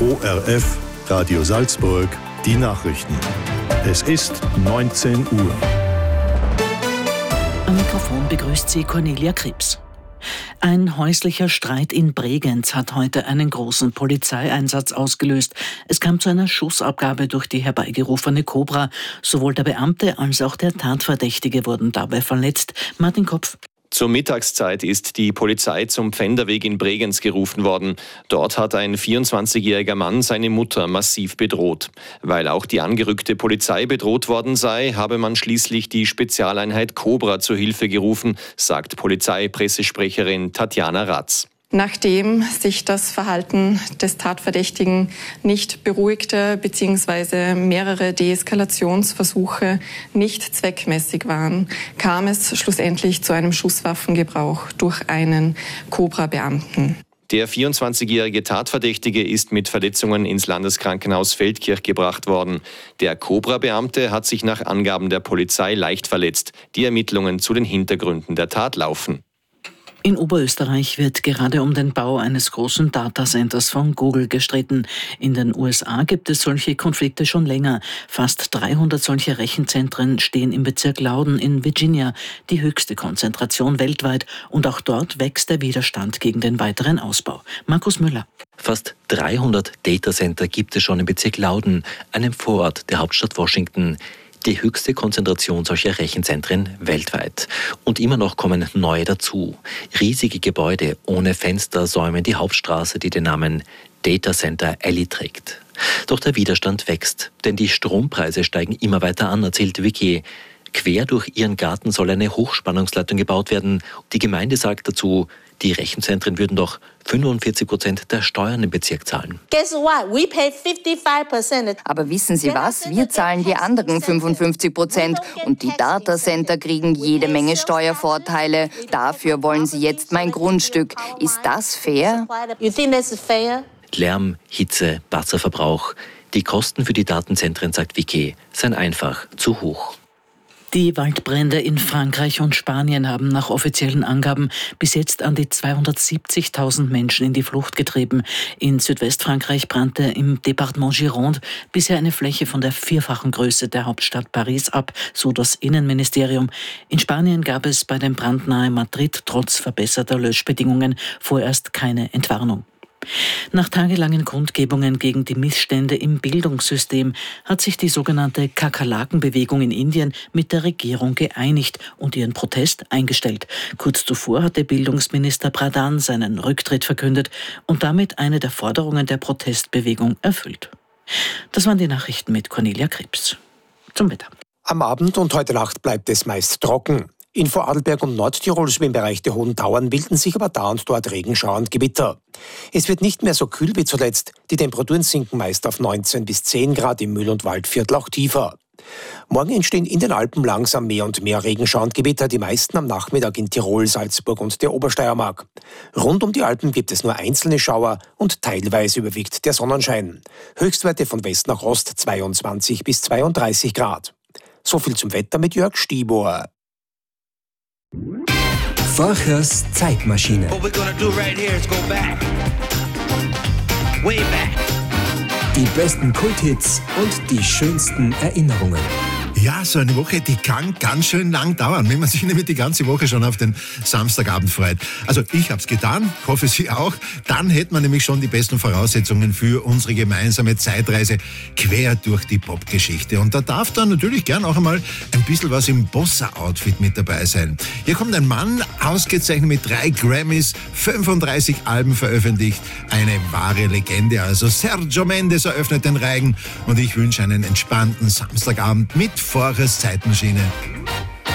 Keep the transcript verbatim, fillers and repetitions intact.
O R F, Radio Salzburg, die Nachrichten. Es ist neunzehn Uhr. Am Mikrofon begrüßt sie Cornelia Krebs. Ein häuslicher Streit in Bregenz hat heute einen großen Polizeieinsatz ausgelöst. Es kam zu einer Schussabgabe durch die herbeigerufene Cobra. Sowohl der Beamte als auch der Tatverdächtige wurden dabei verletzt. Martin Kopf. Zur Mittagszeit ist die Polizei zum Pfänderweg in Bregenz gerufen worden. Dort hat ein vierundzwanzigjähriger Mann seine Mutter massiv bedroht. Weil auch die angerückte Polizei bedroht worden sei, habe man schließlich die Spezialeinheit Cobra zur Hilfe gerufen, sagt Polizeipressesprecherin Tatjana Ratz. Nachdem sich das Verhalten des Tatverdächtigen nicht beruhigte bzw. mehrere Deeskalationsversuche nicht zweckmäßig waren, kam es schlussendlich zu einem Schusswaffengebrauch durch einen Cobra-Beamten. Der vierundzwanzigjährige Tatverdächtige ist mit Verletzungen ins Landeskrankenhaus Feldkirch gebracht worden. Der Cobra-Beamte hat sich nach Angaben der Polizei leicht verletzt. Die Ermittlungen zu den Hintergründen der Tat laufen. In Oberösterreich wird gerade um den Bau eines großen Datacenters von Google gestritten. In den U S A gibt es solche Konflikte schon länger. Fast dreihundert solcher Rechenzentren stehen im Bezirk Loudoun in Virginia, die höchste Konzentration weltweit. Und auch dort wächst der Widerstand gegen den weiteren Ausbau. Markus Müller. Fast dreihundert Datacenter gibt es schon im Bezirk Loudoun, einem Vorort der Hauptstadt Washington. Die höchste Konzentration solcher Rechenzentren weltweit. Und immer noch kommen neue dazu. Riesige Gebäude ohne Fenster säumen die Hauptstraße, die den Namen Data Center Alley trägt. Doch der Widerstand wächst, denn die Strompreise steigen immer weiter an, erzählt Vicky. Quer durch ihren Garten soll eine Hochspannungsleitung gebaut werden. Die Gemeinde sagt dazu, die Rechenzentren würden doch fünfundvierzig Prozent der Steuern im Bezirk zahlen. Guess what? We pay fifty-five percent. Aber wissen Sie was? Wir zahlen die anderen fünfundfünfzig Prozent und die Datacenter kriegen jede Menge Steuervorteile. Dafür wollen Sie jetzt mein Grundstück. Ist das fair? You think that's fair? Lärm, Hitze, Wasserverbrauch. Die Kosten für die Datenzentren, sagt Vicky, seien einfach zu hoch. Die Waldbrände in Frankreich und Spanien haben nach offiziellen Angaben bis jetzt an die zweihundertsiebzigtausend Menschen in die Flucht getrieben. In Südwestfrankreich brannte im Departement Gironde bisher eine Fläche von der vierfachen Größe der Hauptstadt Paris ab, so das Innenministerium. In Spanien gab es bei dem Brand nahe Madrid trotz verbesserter Löschbedingungen vorerst keine Entwarnung. Nach tagelangen Kundgebungen gegen die Missstände im Bildungssystem hat sich die sogenannte Kakerlakenbewegung in Indien mit der Regierung geeinigt und ihren Protest eingestellt. Kurz zuvor hatte Bildungsminister Pradhan seinen Rücktritt verkündet und damit eine der Forderungen der Protestbewegung erfüllt. Das waren die Nachrichten mit Cornelia Krebs. Zum Wetter. Am Abend und heute Nacht bleibt es meist trocken. In Vorarlberg und Nordtirol sowie im Bereich der Hohen Tauern bilden sich aber da und dort Regenschauer und Gewitter. Es wird nicht mehr so kühl wie zuletzt. Die Temperaturen sinken meist auf neunzehn bis zehn Grad, im Mühl- und Waldviertel auch tiefer. Morgen entstehen in den Alpen langsam mehr und mehr Regenschauer und Gewitter, die meisten am Nachmittag in Tirol, Salzburg und der Obersteiermark. Rund um die Alpen gibt es nur einzelne Schauer und teilweise überwiegt der Sonnenschein. Höchstwerte von West nach Ost zweiundzwanzig bis zweiunddreißig Grad. So viel zum Wetter mit Jörg Stieber. Forchers Zeitmaschine. Die besten Kulthits und die schönsten Erinnerungen. Ja, so eine Woche, die kann ganz schön lang dauern, wenn man sich nämlich die ganze Woche schon auf den Samstagabend freut. Also ich habe es getan, hoffe Sie auch. Dann hätten wir nämlich schon die besten Voraussetzungen für unsere gemeinsame Zeitreise quer durch die Popgeschichte. Und da darf dann natürlich gern auch einmal ein bisschen was im Bossa-Outfit mit dabei sein. Hier kommt ein Mann, ausgezeichnet mit drei Grammys, fünfunddreißig Alben veröffentlicht. Eine wahre Legende. Also Sergio Mendes eröffnet den Reigen und ich wünsche einen entspannten Samstagabend mit Forchers Zeitmaschine.